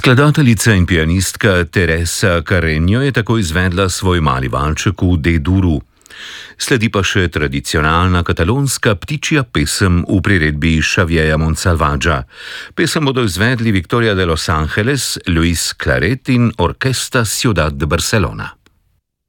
Skladateljica in pianistka Teresa Carreño je tako izvedla svoj mali valček v D-duru. Sledi pa še tradicionalna katalonska ptičja pesem v priredbi Xavierja Montsalvatgea. Pesem bodo izvedli Victoria de Los Angeles, Luis Claret in Orquesta Ciudad de Barcelona.